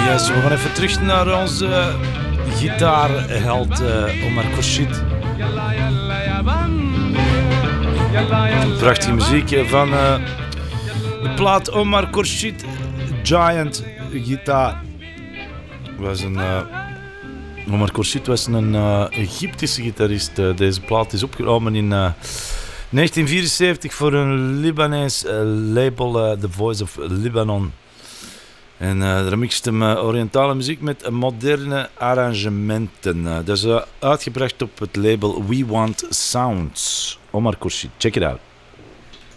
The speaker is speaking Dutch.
Yes, we gaan even terug naar onze gitaarheld Omar Khorshid. Prachtige muziek van de plaat Omar Khorshid, Giant Guitar. Omar Khorshid was een Egyptische gitarist. Deze plaat is opgenomen in 1974 voor een Libanees label, The Voice of Lebanon. En remixt hem oriëntale muziek met moderne arrangementen. Dat is uitgebracht op het label We Want Sounds. Omar Khorshid, check it out.